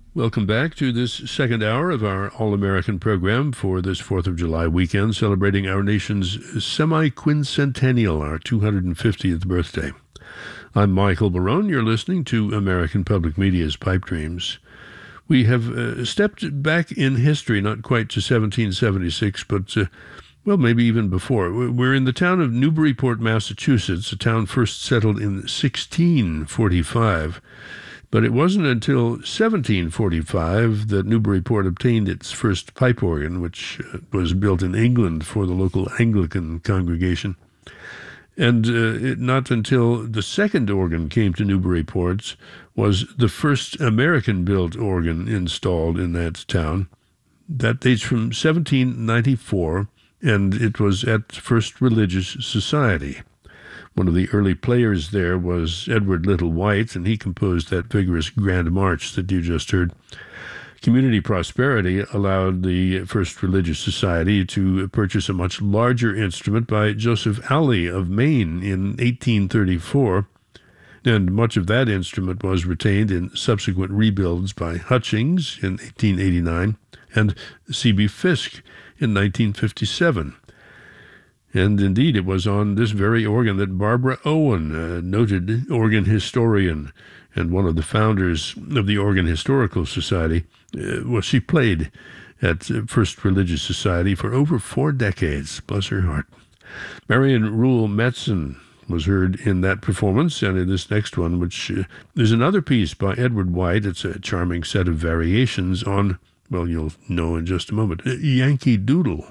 Welcome back to this second hour of our All-American program for this 4th of July weekend, celebrating our nation's semi-quincentennial, our 250th birthday. I'm Michael Barone. You're listening to American Public Media's Pipe Dreams. We have stepped back in history, not quite to 1776, but maybe even before. We're in the town of Newburyport, Massachusetts, a town first settled in 1645. But it wasn't until 1745 that Newburyport obtained its first pipe organ, which was built in England for the local Anglican congregation. And not until the second organ came to Newburyport was the first American-built organ installed in that town. That dates from 1794, and it was at First Religious Society. One of the early players there was Edward Little White, and he composed that vigorous Grand March that you just heard. Community prosperity allowed the First Religious Society to purchase a much larger instrument by Joseph Alley of Maine in 1834, and much of that instrument was retained in subsequent rebuilds by Hutchings in 1889 and C.B. Fisk in 1957. And indeed, it was on this very organ that Barbara Owen, a noted organ historian and one of the founders of the Organ Historical Society, she played at First Religious Society for over 4 decades, bless her heart. Marion Rule Metzen was heard in that performance, and in this next one, which is another piece by Edward White. It's a charming set of variations on, well, you'll know in just a moment, Yankee Doodle.